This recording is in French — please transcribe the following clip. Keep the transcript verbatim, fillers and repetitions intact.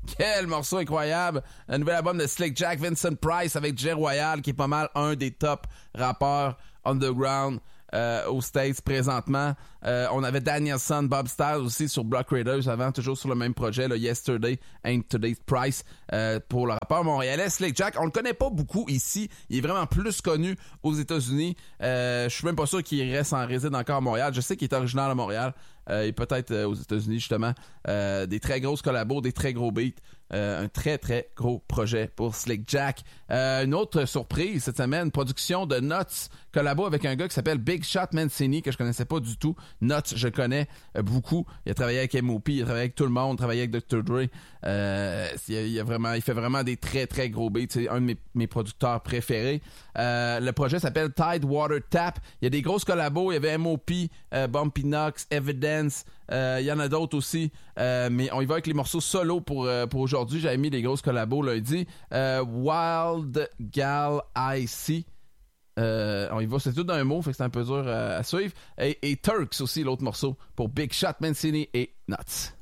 Quel morceau incroyable! Un nouvel album de Slick Jack, Vincent Price avec Jay Royal, qui est pas mal un des top rappeurs underground euh, aux States présentement. Euh, on avait Danielson, Bob Styles aussi sur Block Raiders avant, toujours sur le même projet, là, Yesterday Ain't Today's Price, euh, pour le rappeur montréalais Slick Jack. On le connaît pas beaucoup ici, il est vraiment plus connu aux États-Unis. Euh, je suis même pas sûr qu'il reste en réside encore à Montréal. Je sais qu'il est originaire de Montréal euh, et peut-être euh, aux États-Unis justement. Euh, des très grosses collabos, des très gros beats. Euh, un très très gros projet pour Slick Jack. Euh, une autre surprise cette semaine, production de Nuts, collabo avec un gars qui s'appelle Big Shot Mancini, que je connaissais pas du tout. Nuts, je connais euh, beaucoup. Il a travaillé avec M O P, il a travaillé avec tout le monde, travaillé avec docteur Dre. Euh, il, a, il, a vraiment, il fait vraiment des très très gros beats. C'est un de mes, mes producteurs préférés. Euh, le projet s'appelle Tidewater Tap. Il y a des grosses collabos. Il y avait M O P, euh, Bumpy Knox, Evidence. Euh, il y en a d'autres aussi. Euh, mais on y va avec les morceaux solo pour, euh, pour aujourd'hui. J'avais mis les grosses collabos lundi. Euh, Wild Gal I C. Euh, on y va, c'est tout d'un mot, fait que c'est un peu dur euh, à suivre. Et, et Turks aussi, l'autre morceau, pour Big Shot Mancini et Nuts.